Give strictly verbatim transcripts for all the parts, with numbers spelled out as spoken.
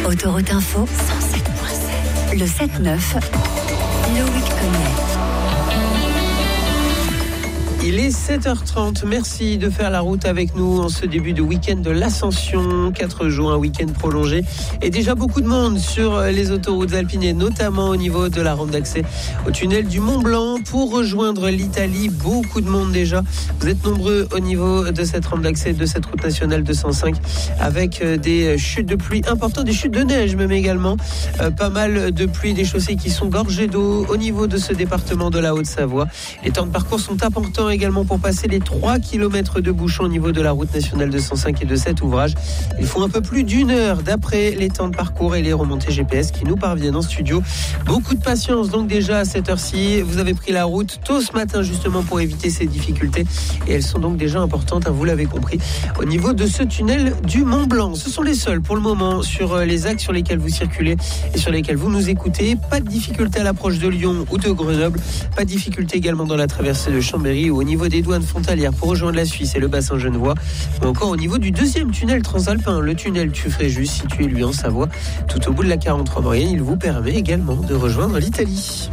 Autoroute Info, cent sept point sept. Le sept neuf, Loïc Cognet. Il est sept heures trente, merci de faire la route avec nous en ce début de week-end de l'Ascension, quatre jours, un week-end prolongé et déjà beaucoup de monde sur les autoroutes alpines et notamment au niveau de la rampe d'accès au tunnel du Mont Blanc pour rejoindre l'Italie, beaucoup de monde déjà. Vous êtes nombreux au niveau de cette rampe d'accès de cette route nationale deux cent cinq avec des chutes de pluie importantes, des chutes de neige même également, euh, pas mal de pluie, des chaussées qui sont gorgées d'eau au niveau de ce département de la Haute-Savoie. Les temps de parcours sont importants également pour passer les trois kilomètres de bouchon au niveau de la route nationale deux cent cinq et de cet ouvrage. Il faut un peu plus d'une heure d'après les temps de parcours et les remontées G P S qui nous parviennent en studio. Beaucoup de patience donc déjà à cette heure-ci. Vous avez pris la route tôt ce matin justement pour éviter ces difficultés et elles sont donc déjà importantes, hein, vous l'avez compris, au niveau de ce tunnel du Mont Blanc. Ce sont les seuls pour le moment sur les axes sur lesquels vous circulez et sur lesquels vous nous écoutez. Pas de difficulté à l'approche de Lyon ou de Grenoble. Pas de difficulté également dans la traversée de Chambéry ou au niveau des douanes frontalières pour rejoindre la Suisse et le bassin genevois, ou encore au niveau du deuxième tunnel transalpin, le tunnel Tufréjus, situé lui en Savoie, tout au bout de la quarante-trois moyenne. Il vous permet également de rejoindre l'Italie.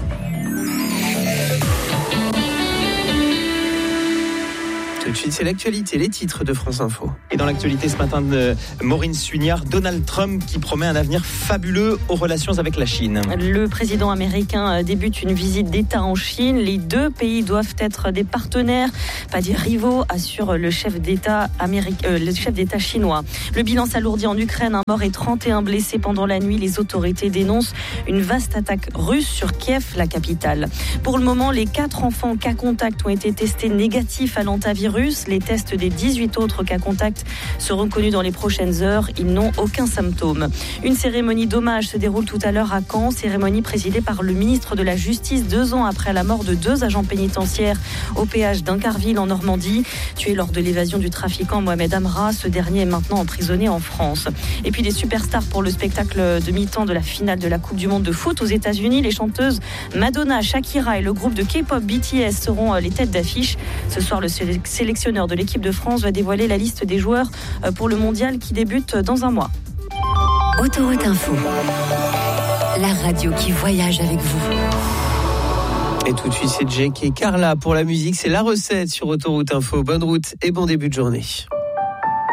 Tout de suite, c'est l'actualité, les titres de France Info. Et dans l'actualité ce matin de Maureen Suignard, Donald Trump qui promet un avenir fabuleux aux relations avec la Chine. Le président américain débute une visite d'État en Chine. Les deux pays doivent être des partenaires, pas des rivaux, assure le chef d'État américain, euh, le chef d'État chinois. Le bilan s'alourdit en Ukraine, un mort et trente et un blessés pendant la nuit. Les autorités dénoncent une vaste attaque russe sur Kiev, la capitale. Pour le moment, les quatre enfants cas contact ont été testés négatifs à l'antivirus. Les tests des dix-huit autres cas contacts seront connus dans les prochaines heures. Ils n'ont aucun symptôme. Une cérémonie d'hommage se déroule tout à l'heure à Caen. Cérémonie présidée par le ministre de la Justice deux ans après la mort de deux agents pénitentiaires au péage d'Incarville en Normandie. Tué lors de l'évasion du trafiquant Mohamed Amra, ce dernier est maintenant emprisonné en France. Et puis des superstars pour le spectacle de mi-temps de la finale de la Coupe du Monde de foot aux États-Unis. Les chanteuses Madonna, Shakira et le groupe de K-pop B T S seront les têtes d'affiche. Ce soir, le sélectionneur de l'équipe de France va dévoiler la liste des joueurs pour le mondial qui débute dans un mois. Autoroute Info, la radio qui voyage avec vous. Et tout de suite, c'est Jake et Carla pour la musique. C'est la recette sur Autoroute Info. Bonne route et bon début de journée.